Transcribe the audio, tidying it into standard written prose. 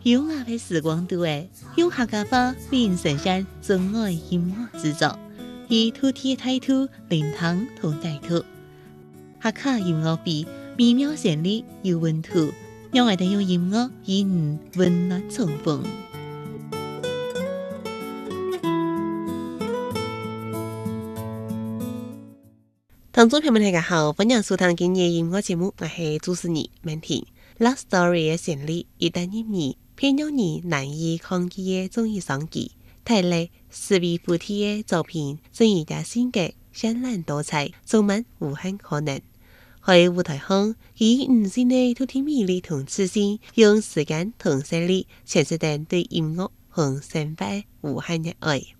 优雅的时光度诶，用客家话为人呈现真爱音乐制作，以土地的态度聆听同带土。客家音乐比美妙旋律有温度，让我哋用音乐与你温暖重逢。听众朋友们大家好，欢迎收听今日音乐节目，我是主持人曼婷。Love Story 的旋律一旦入耳，偏让你难以抗拒的综艺商机，带来思维不体的作品，正义的性格绚烂多彩，充满无限可能。喺舞台上，以五線的土地魅力同磁性，用時間同聲力詮釋定對音樂和生活無限熱愛。